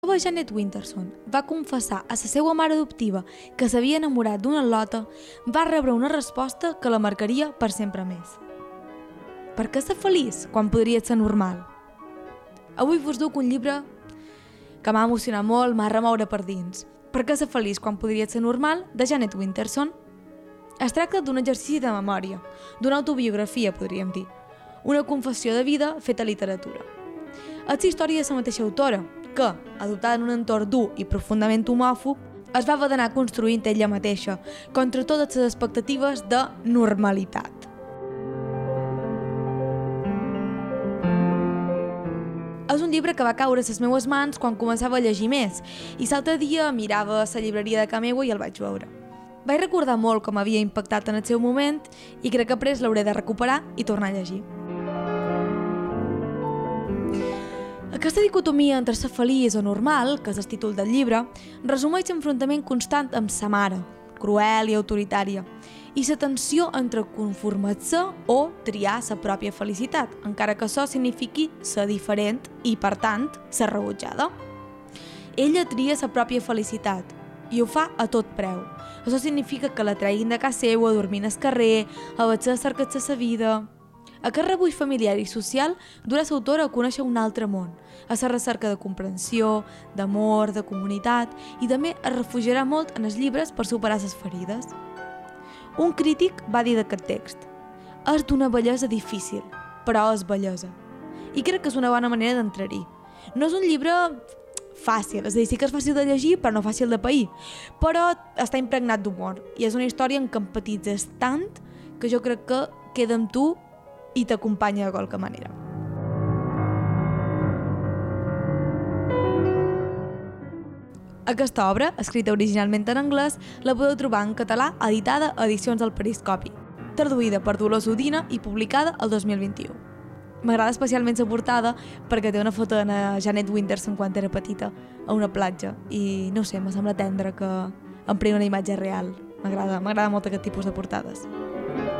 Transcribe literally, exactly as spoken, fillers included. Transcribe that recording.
La Janet Winterson va confessar a la seva mare adoptiva que s'havia enamorat d'una al·lota, va rebre una resposta que la marcaria per sempre més. Per què ser feliç quan podria ser normal? Avui vos duc un llibre que m'ha emocionat molt, m'ha remoure per dins. Per què ser feliç quan podria ser normal, de Janet Winterson. Es tracta d'un exercici de memòria, d'una autobiografia, podríem dir, una confessió de vida feta literatura. És la història de la mateixa autora, que, adoptada en un entorn dur i profundament homòfob, es va haver d'anar construint ella mateixa, contra totes les expectatives de normalitat. És un llibre que va caure a les meues mans quan començava a llegir més, i l'altre dia mirava a la llibreria de ca meua i el vaig veure. Vaig recordar molt com havia impactat en el seu moment i crec que après l'hauré de recuperar i tornar a llegir. Aquesta dicotomia entre ser feliç o normal, que és el títol del llibre, resumeix l'enfrontament constant amb sa mare, cruel i autoritària, i la tensió entre conformar-se o triar la pròpia felicitat, encara que això signifiqui ser diferent i, per tant, ser rebutjada. Ella tria la pròpia felicitat i ho fa a tot preu. Això significa que la treguin de casa seva, a dormir al carrer, a haver-se de cercar-se la vida. Aquest rebuig familiar i social dura l'autora a conèixer un altre món, a la recerca de comprensió, d'amor, de comunitat, i també es refugiarà molt en els llibres per superar les ferides. Un crític va dir d'aquest text: és d'una bellesa difícil, però és bellesa. I crec que és una bona manera d'entrar-hi. No és un llibre fàcil, és a dir, sí que és fàcil de llegir, però no fàcil de pair, però està impregnat d'humor, i és una història en què empatitzes tant que jo crec que queda amb tu i t'acompanya de qualque manera. Aquesta obra, escrita originalment en anglès, la podeu trobar en català editada a Edicions del Periscopi, traduïda per Dolors Udina i publicada el dos mil vint-i-u. M'agrada especialment la portada perquè té una foto de Janet Winterson quan era petita a una platja i no sé, me sembla tendre que emprenyi una imatge real. M'agrada, m'agrada molt aquest tipus de portades.